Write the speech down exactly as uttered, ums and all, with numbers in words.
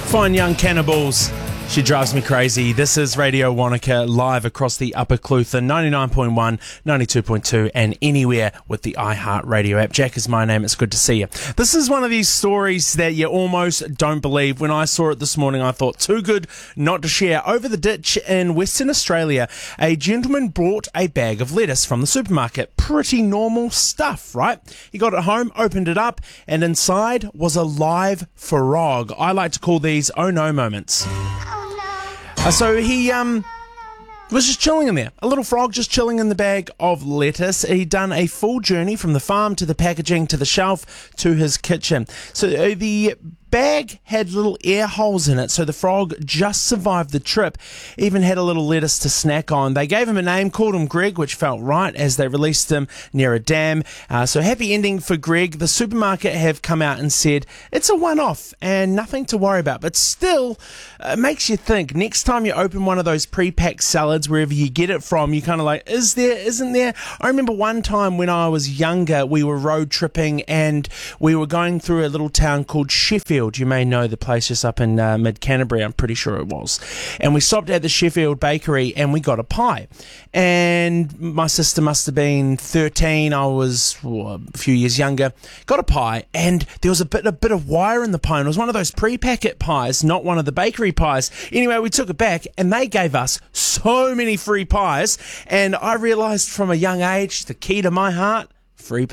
Fine Young Cannibals. She drives me crazy. This is Radio Wanaka, live across the Upper Clutha, ninety-nine point one, ninety-two point two, and anywhere with the iHeartRadio app. Jack is my name. It's good to see you. This is one of these stories that you almost don't believe. When I saw it this morning, I thought, too good not to share. Over the ditch in Western Australia, a gentleman brought a bag of lettuce from the supermarket. Pretty normal stuff, right? He got it home, opened it up, and inside was a live frog. I like to call these oh no moments. Uh, so he um was just chilling in there. A little frog just chilling in the bag of lettuce. He'd done a full journey from the farm to the packaging to the shelf to his kitchen. So uh, the bag had little air holes in it, so the frog just survived the trip. Even had a little lettuce to snack on. They gave him a name, called him Greg, which felt right as they released him near a dam. Uh, so happy ending for Greg. The supermarket have come out and said it's a one-off and nothing to worry about, but still uh, makes you think. Next time you open one of those pre-packed salads, wherever you get it from, you're kind of like, is there, isn't there? I remember one time when I was younger, we were road tripping and we were going through a little town called Sheffield. You may know the place just up in uh, mid-Canterbury, I'm pretty sure it was. And we stopped at the Sheffield Bakery and we got a pie. And my sister must have been thirteen, I was well, a few years younger. Got a pie and there was a bit, a bit of wire in the pie. And it was one of those pre-packet pies, not one of the bakery pies. Anyway, we took it back and they gave us so many free pies. And I realised from a young age, the key to my heart, free pies.